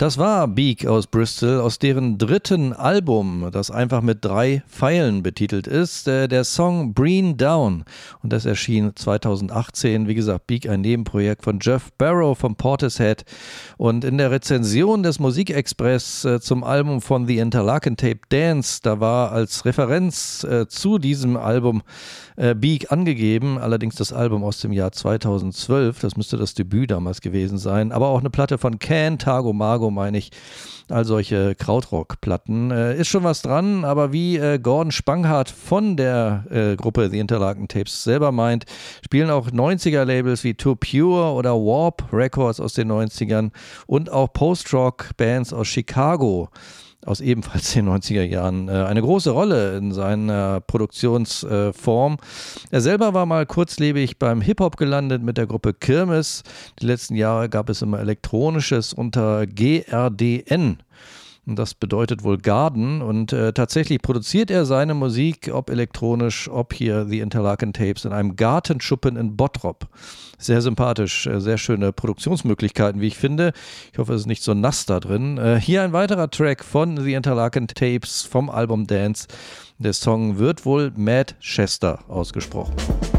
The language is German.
Das war Beak aus Bristol, aus deren dritten Album, das einfach mit 3 Pfeilen betitelt ist, der Song Breen Down. Und das erschien 2018. Wie gesagt, Beak, ein Nebenprojekt von Jeff Barrow vom Portishead. Und in der Rezension des Musikexpress zum Album von The Interlaken Tape Dance, da war als Referenz zu diesem Album Beak angegeben, allerdings das Album aus dem Jahr 2012, das müsste das Debüt damals gewesen sein, aber auch eine Platte von Can, Tago Mago, meine ich, all solche Krautrock-Platten. Ist schon was dran, aber wie Gordon Spanghardt von der Gruppe The Interlaken Tapes selber meint, spielen auch 90er-Labels wie Too Pure oder Warp Records aus den 90ern und auch Post-Rock-Bands aus Chicago aus ebenfalls den 90er Jahren eine große Rolle in seiner Produktionsform. Er selber war mal kurzlebig beim Hip-Hop gelandet mit der Gruppe Kirmes. Die letzten Jahre gab es immer Elektronisches unter GRDN. Und das bedeutet wohl Garden. Und tatsächlich produziert er seine Musik, ob elektronisch, ob hier The Interlaken Tapes, in einem Gartenschuppen in Bottrop. Sehr sympathisch, sehr schöne Produktionsmöglichkeiten, wie ich finde. Ich hoffe, es ist nicht so nass da drin. Hier ein weiterer Track von The Interlaken Tapes vom Album Dance. Der Song wird would Mad Chester ausgesprochen.